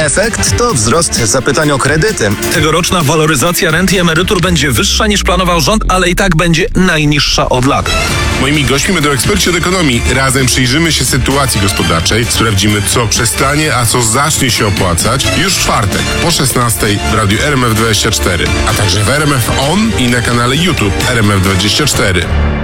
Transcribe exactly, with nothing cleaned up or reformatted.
Efekt to wzrost zapytań o kredyty. Tegoroczna waloryzacja rent i emerytur będzie wyższa niż planował rząd, ale i tak będzie najniższa od lat. Moimi gośćmi będą eksperci od ekonomii. Razem przyjrzymy się sytuacji gospodarczej, sprawdzimy, co przestanie, a co zacznie się opłacać już w czwartek po szesnastej w radiu R M F dwadzieścia cztery, a także w R M F On i na kanale YouTube R M F dwadzieścia cztery.